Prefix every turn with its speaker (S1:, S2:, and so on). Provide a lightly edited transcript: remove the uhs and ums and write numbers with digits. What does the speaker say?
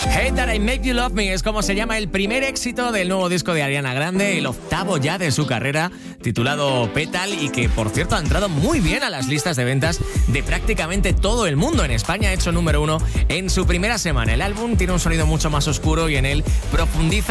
S1: Hate That I Make You Love Me es como se llama el primer éxito del nuevo disco de Ariana Grande, el 8º ya de su carrera, titulado Petal, y que por cierto ha entrado muy bien a las listas de ventas de prácticamente todo el mundo. En España ha hecho número 1 en su primera semana. El álbum tiene un sonido mucho más oscuro y en él profundiza